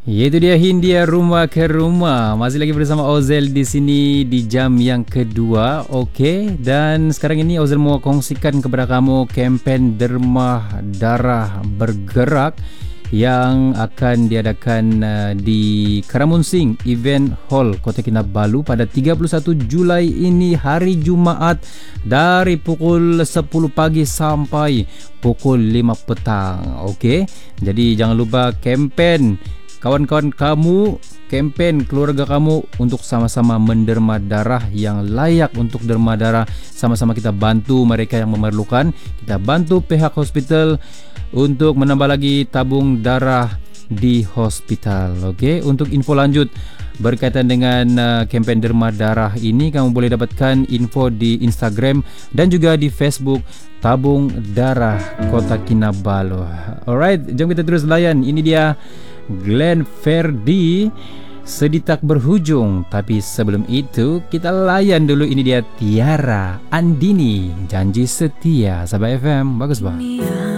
Itu dia Hindia Rumah ke Rumah. Masih lagi bersama Ozel di sini di jam yang kedua. Okey, dan sekarang ini Ozel mau kongsikan kepada kamu kempen Derma Darah Bergerak yang akan diadakan di Karamunsing Event Hall Kota Kinabalu pada 31 Julai ini, hari Jumaat, dari pukul 10 pagi sampai pukul 5 petang. Okey, jadi jangan lupa kempen kawan-kawan kamu, kempen keluarga kamu untuk sama-sama menderma darah yang layak untuk derma darah. Sama-sama kita bantu mereka yang memerlukan. Kita bantu pihak hospital untuk menambah lagi tabung darah di hospital. Okey, untuk info lanjut berkaitan dengan kempen derma darah ini, kamu boleh dapatkan info di Instagram dan juga di Facebook Tabung Darah Kota Kinabalu. Alright, jom kita terus layan. Ini dia Glenn Fredly, Sedih Tak Berhujung. Tapi sebelum itu kita layan dulu. Ini dia Tiara Andini, Janji Setia. Sahabat FM, bagus bah.